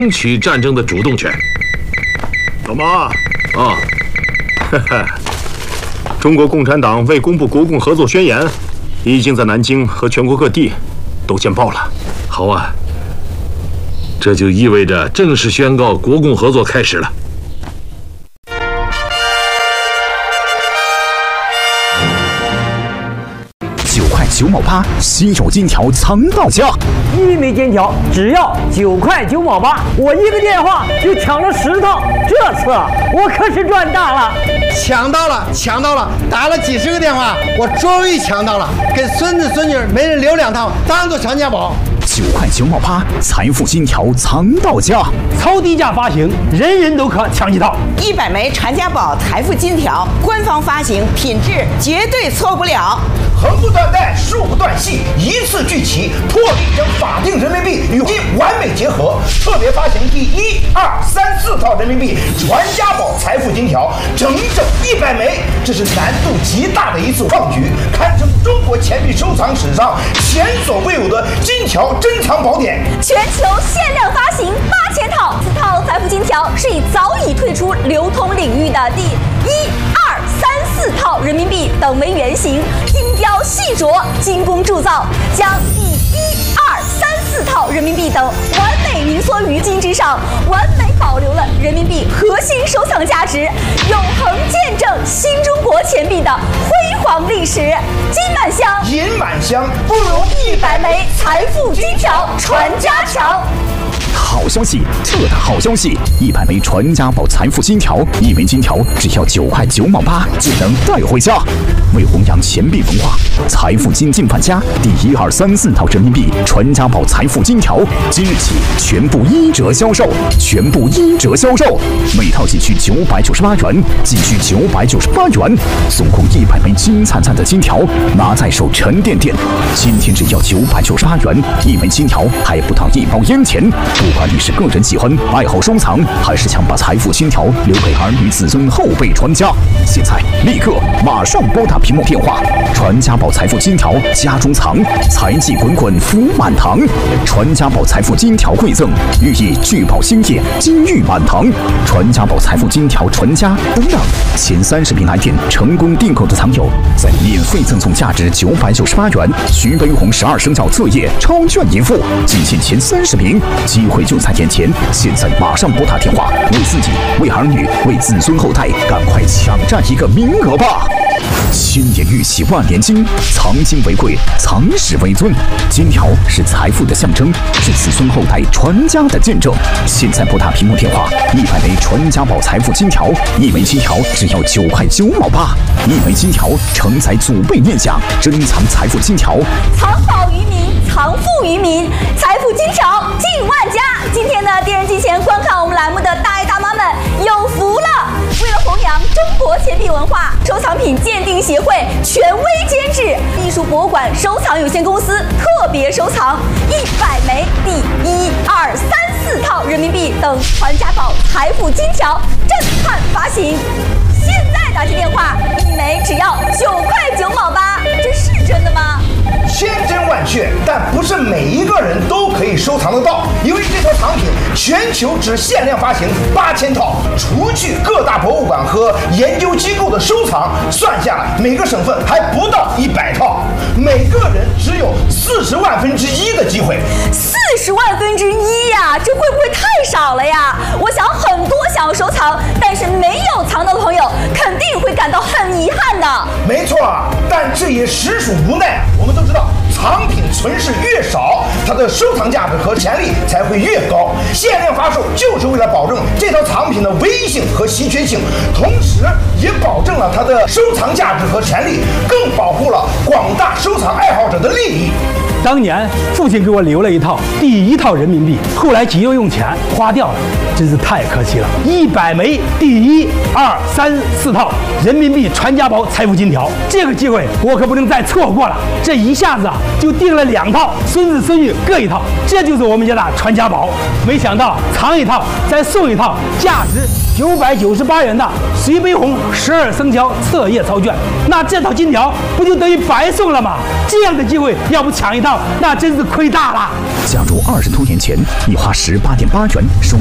争取战争的主动权。 老妈啊， 中国共产党未公布国共合作宣言，已经在南京和全国各地都见报了。 好啊，这就意味着正式宣告国共合作开始了。 9块9毛8，稀有金条藏到家。 1枚金条只要9块9毛8，我一个电话就抢了10套，这次我可是赚大了！ 抢到了！打了几10个电话，我终于抢到了，给孙子孙女每人留2套，当做传家宝。 9块9毛8，财富金条藏到家。 超低价发行，人人都可抢几套。 100枚传家宝财富金条，官方发行，品质绝对错不了。 横不断带，竖不断系，一次聚齐，破例将法定人民币与金完美结合。特别发行第1、2、3、4套人民币传家宝财富金条，整100枚，这是难度极大的一次创举，堪称中国钱币收藏史上前所未有的金条珍藏宝典。 全球限量发行8000套，4套财富金条是以早已退出流通领域的第1、2、3、4套人民币等为原型，精雕细琢、精工铸造，将第1、2、3、4套人民币等完美凝缩于金之上，完美保留了人民币核心收藏价值，永恒见证新中国钱币的辉煌历史。金满箱， 银满箱， 不如100枚财富金条传家强。 好消息，特大好消息！100枚传家宝财富金条，1枚金条只要9块9毛8就能带回家。为弘扬钱币文化，财富金进返家第1、2、3、4套人民币传家宝财富金条，今日起全部1折销售，每套仅需998元，送控100枚金灿灿的金条，拿在手沉甸甸。今天只要998元，1枚金条还不到1包烟钱。不管你是个人喜欢、爱好收藏，还是想把财富金条留给儿女子孙后辈传家，现在立刻马上拨打屏幕电话，传家宝财富金条家中藏，财气滚滚福满堂。传家宝财富金条馈赠，寓意聚宝兴业，金玉满堂。传家宝财富金条传家等等，前30名来电成功订购的藏友，再免费赠送价值998元徐悲鸿12生肖册页超券一副，仅限前30名，机会就在眼前，现在马上拨打电话，为自己、为儿女、为子孙后代，赶快抢占一个名额吧！千年玉器万年金，藏金为贵，藏史为尊。金条是财富的象征，是子孙后代传家的见证。现在拨打屏幕电话，100枚传家宝财富金条，1枚金条只要9块9毛8，1枚金条承载祖辈念想，珍藏财富金条， 藏宝于民，藏富于民，财富金条进万家。今天呢，电视机前观看我们栏目的大爷大妈们有福了！为了弘扬中国钱币文化，收藏品鉴定协会权威监制，艺术博物馆收藏有限公司特别收藏100枚第1、2、3、4套人民币等传家宝财富金条震撼发行。现在打起电话，1枚只要9块9毛8，这是真的吗？ 千真万确，但不是每一个人都可以收藏得到，因为这套藏品全球只限量发行8000套，除去各大博物馆和研究机构的收藏，算下来每个省份还不到100套，每个人只有40万分之一的机会。 40万分之一呀，这会不会太少了呀？我想很多想要收藏但是没有藏到的朋友，肯定会感到很遗憾的。 没错，但这也实属无奈。我们都知道，藏品存世越少，它的收藏价值和潜力才会越高。限量发售就是为了保证这套藏品的唯一性和稀缺性，同时也保证了它的收藏价值和潜力，更保护了广大收藏爱好者的利益。 当年父亲给我留了一套第1套人民币，后来急用用钱花掉了，真是太可惜了。100枚第1、2、3、4套人民币传家宝财富金条，这个机会我可不能再错过了。这一下子就订了2套，孙子孙女各1套，这就是我们家的传家宝。没想到藏1套再送1套，价值998元的徐悲鸿12生肖册页钞券，那这套金条不就等于白送了吗？这样的机会要不抢1套， 票，那真是亏大了。 假如20多年前你花18.8元收